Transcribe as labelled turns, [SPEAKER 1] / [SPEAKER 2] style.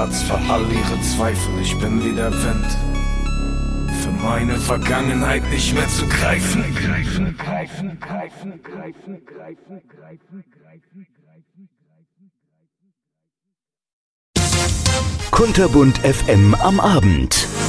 [SPEAKER 1] Platz für all ihre Zweifel. Ich bin wie der Wind, für meine Vergangenheit nicht mehr zu greifen.
[SPEAKER 2] Kunterbunt FM am Abend.